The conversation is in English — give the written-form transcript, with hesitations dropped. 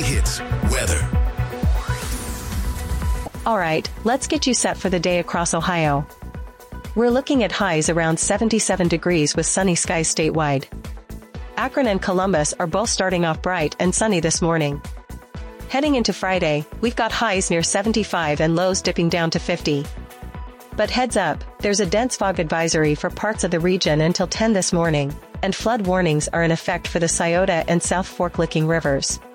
hits, weather. All right, let's get you set for the day across Ohio. We're looking at highs around 77 degrees with sunny skies statewide. Akron and Columbus are both starting off bright and sunny this morning. Heading into Friday, we've got highs near 75 and lows dipping down to 50. But heads up, there's a dense fog advisory for parts of the region until 10 this morning, and flood warnings are in effect for the Scioto and South Fork Licking rivers.